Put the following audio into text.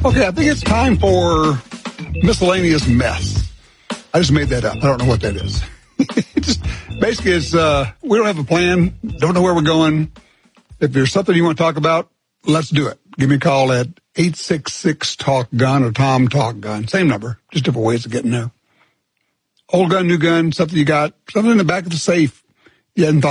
Okay, I think it's time for miscellaneous mess. I just made that up. I don't know what that is. Basically, it's we don't have a plan, don't know where we're going. If there's something you want to talk about, let's do it. Give me a call at 866-TALK-GUN or Tom Talk Gun. Same number, just different ways of getting there. Old gun, new gun, something you got, something in the back of the safe you hadn't thought